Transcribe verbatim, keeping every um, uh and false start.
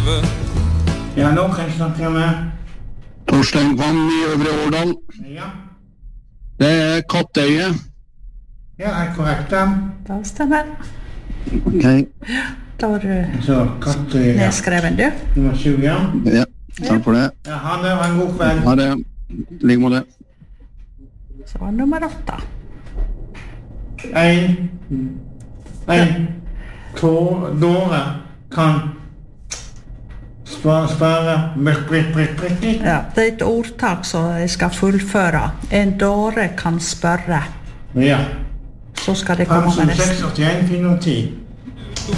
leve. Ja, nå kan jeg snakke med. Torstein Kvam i Øvre Årdal. Ja. Det er Kattøye. Ja, er korrekt da. Da stemmer. Ok. Da var du Så, Kattøye. nedskreven, du. Nummer syv, ja. Ja, takk for det. Ja, ha det, ha en god kveld. Ha det. Ligg med det. Så var nummer åtta. En, en, to, dåre kan spare, spare, brikk, brikk, brikk, brikk, brikk. Ja, det er et ordtak som jeg skal fullføre. En dåre kan spørre. Ja. Så skal det fem komme som med seks, resten. åttien, fire og ti.